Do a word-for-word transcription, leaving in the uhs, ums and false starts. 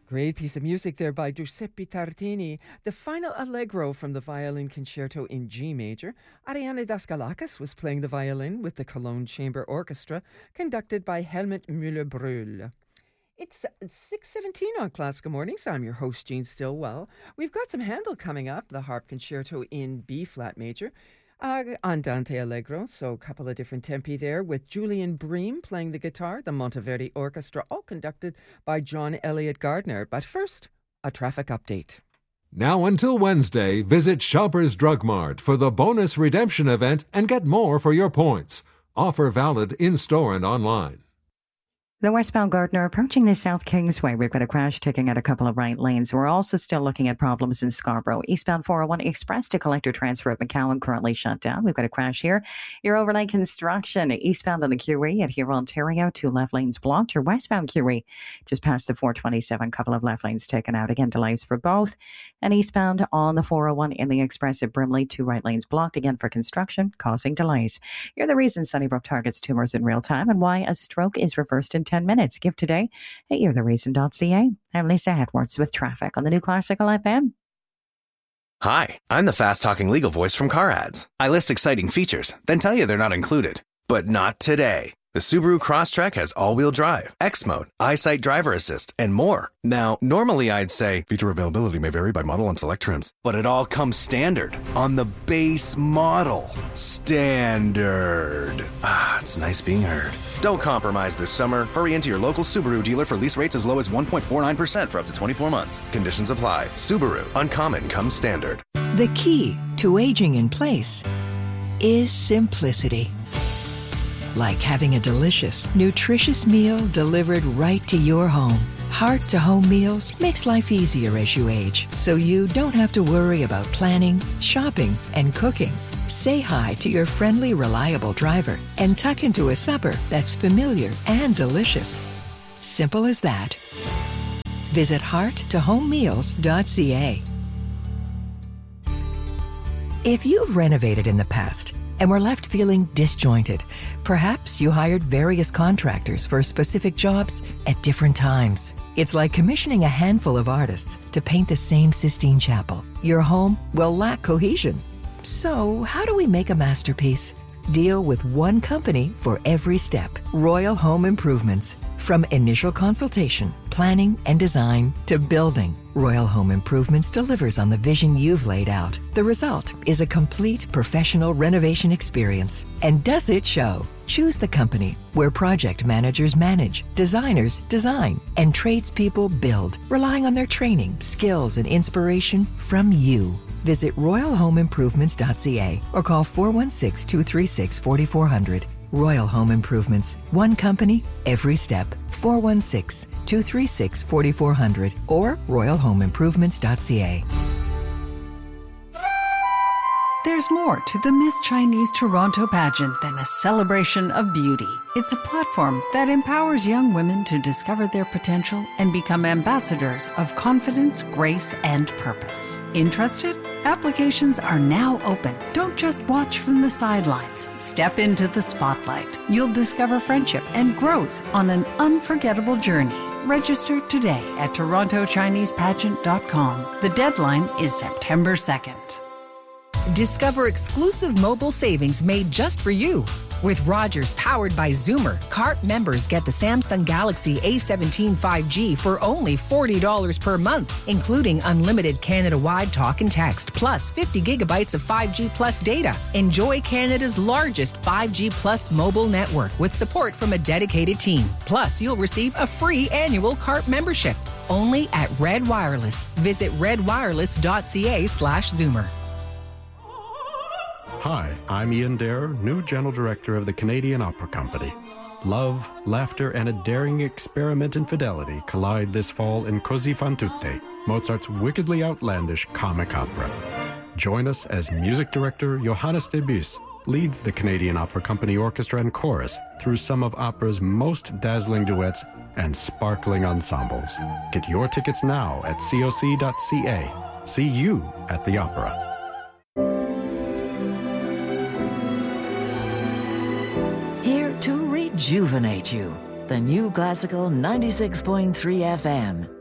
Great piece of music there by Giuseppe Tartini. The final allegro from the Violin Concerto in G major. Ariane Daskalakis was playing the violin with the Cologne Chamber Orchestra, conducted by Helmut Müller-Brühl. It's six seventeen on Classical Mornings. I'm your host, Jean Stillwell. We've got some Handel coming up, the Harp Concerto in B-flat major. Uh, Andante Allegro, so a couple of different tempi there, with Julian Bream playing the guitar, the Monteverdi Orchestra, all conducted by John Elliott Gardner. But first, a traffic update. Now until Wednesday, visit Shoppers Drug Mart for the bonus redemption event and get more for your points. Offer valid in-store and online. The westbound Gardner approaching the South Kingsway. We've got a crash taking at a couple of right lanes. We're also still looking at problems in Scarborough. Eastbound four oh one Express to collector transfer at McCowan currently shut down. We've got a crash here. Your overnight construction eastbound on the Q E at Huron, Ontario. Two left lanes blocked. Your westbound Q E just past the four twenty-seven. Couple of left lanes taken out. Again, delays for both. And eastbound on the four oh one in the Express at Brimley. Two right lanes blocked again for construction, causing delays. You're the reason Sunnybrook targets tumors in real time and why a stroke is reversed in ten minutes. Give today at you're the reason dot c a. I'm Lisa Edwards with traffic on the new Classical F M. Hi, I'm the fast-talking legal voice from Car Ads. I list exciting features, then tell you they're not included. But not today. The Subaru Crosstrek has all-wheel drive, X-Mode, EyeSight Driver Assist, and more. Now, normally I'd say feature availability may vary by model and select trims, but it all comes standard on the base model. Standard. Ah, it's nice being heard. Don't compromise this summer. Hurry into your local Subaru dealer for lease rates as low as one point four nine percent for up to twenty-four months. Conditions apply. Subaru. Uncommon comes standard. The key to aging in place is simplicity. Like having a delicious, nutritious meal delivered right to your home. Heart-to-home meals makes life easier as you age, so you don't have to worry about planning, shopping, and cooking. Say hi to your friendly, reliable driver and tuck into a supper that's familiar and delicious. Simple as that. Visit heart to home meals dot c a. If you've renovated in the past and were left feeling disjointed, perhaps you hired various contractors for specific jobs at different times. It's like commissioning a handful of artists to paint the same Sistine Chapel. Your home will lack cohesion. So, how do we make a masterpiece? Deal with one company for every step. Royal Home Improvements. From initial consultation, planning, and design to building, Royal Home Improvements delivers on the vision you've laid out. The result is a complete professional renovation experience. And does it show? Choose the company where project managers manage, designers design, and tradespeople build, relying on their training, skills, and inspiration from you. Visit royal home improvements dot c a or call four one six, two three six, four four zero zero. Royal Home Improvements. One company, every step. four one six, two three six, four four zero zero or royal home improvements dot c a. There's more to the Miss Chinese Toronto pageant than a celebration of beauty. It's a platform that empowers young women to discover their potential and become ambassadors of confidence, grace, and purpose. Interested? Applications are now open. Don't just watch from the sidelines. Step into the spotlight. You'll discover friendship and growth on an unforgettable journey. Register today at toronto chinese pageant dot com. The deadline is September second. Discover exclusive mobile savings made just for you. With Rogers powered by Zoomer, C A R T members get the Samsung Galaxy A seventeen five G for only forty dollars per month, including unlimited Canada-wide talk and text, plus fifty gigabytes of five G plus data. Enjoy Canada's largest five G plus mobile network with support from a dedicated team. Plus, you'll receive a free annual C A R T membership. Only at Red Wireless. Visit red wireless dot c a slash Zoomer. Hi, I'm Ian Dare, new General Director of the Canadian Opera Company. Love, laughter, and a daring experiment in fidelity collide this fall in Così fan tutte, Mozart's wickedly outlandish comic opera. Join us as music director Johannes Debussy leads the Canadian Opera Company Orchestra and Chorus through some of opera's most dazzling duets and sparkling ensembles. Get your tickets now at coc dot c a. See you at the opera. Here to rejuvenate you. The new Classical ninety-six point three F M.